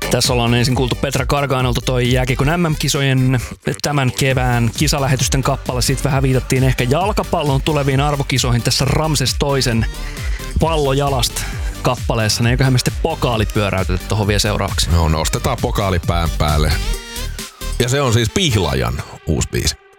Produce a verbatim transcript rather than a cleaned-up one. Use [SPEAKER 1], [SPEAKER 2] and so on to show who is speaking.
[SPEAKER 1] Tässä ollaan ensin kuultu Petra Garganolta toi jääkiekon M M-kisojen tämän kevään kisalähetysten kappale. Sitten vähän viitattiin ehkä jalkapallon tuleviin arvokisoihin tässä Ramses toisen pallojalasta kappaleessa. Ne eiköhän me sitten pokaali pyöräytetä tuohon vielä seuraavaksi.
[SPEAKER 2] No, nostetaan pokaali pään päälle. Ja se on siis Pihlajan uusi biisi.